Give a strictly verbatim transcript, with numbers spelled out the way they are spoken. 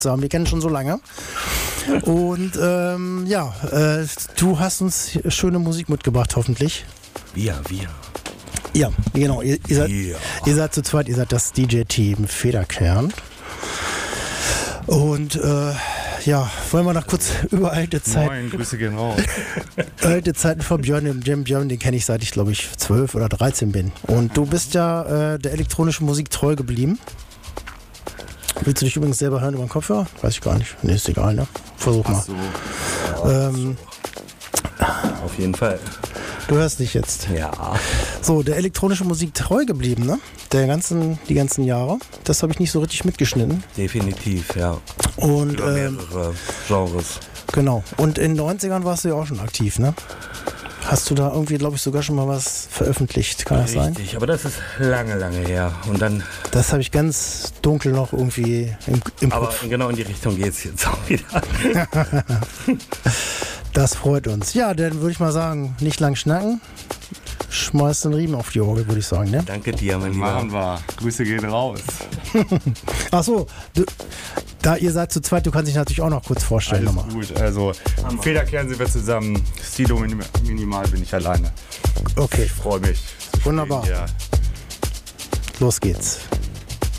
Wir kennen schon so lange. Und ähm, ja, äh, du hast uns schöne Musik mitgebracht, hoffentlich. Wir, wir. Ja, genau. Ihr, ihr, seid, wir. ihr seid zu zweit, ihr seid das D J-Team Federkern. Und äh, ja, wollen wir noch kurz über alte Zeiten. Moin, Grüße gehen raus. Alte Zeiten von Björn, dem Jam Björn, den kenne ich seit ich glaube ich zwölf oder dreizehn bin. Und du bist ja äh, der elektronischen Musik treu geblieben. Willst du dich übrigens selber hören über den Kopfhörer? Weiß ich gar nicht. Nee, ist egal, ne? Versuch mal. So. Ähm, Auf jeden Fall. Du hörst dich jetzt. Ja. So, der elektronischen Musik treu geblieben, ne? Der ganzen, die ganzen Jahre. Das habe ich nicht so richtig mitgeschnitten. Definitiv, ja. Und Über ähm, mehrere Genres. genau. Und in den neunzigern warst du ja auch schon aktiv, ne? Hast du da irgendwie, glaube ich, sogar schon mal was veröffentlicht? Kann das sein? Richtig, aber das ist lange, lange her. Und dann. Das habe ich ganz dunkel noch irgendwie im, im Aber Kopf. genau in die Richtung geht es jetzt auch wieder. Das freut uns. Ja, dann würde ich mal sagen, nicht lang schnacken. Schmeiß den Riemen auf die Orgel, würde ich sagen, ne? Danke dir, mein Lieber. Machen wir. Grüße gehen raus. Ach so, du, da ihr seid zu zweit, du kannst dich natürlich auch noch kurz vorstellen. Alles nochmal. gut. Also, Federkern sind wir zusammen. Stilo Minim- Minimal bin ich alleine. Okay, Ich freue mich. Wunderbar. Ja. Los geht's.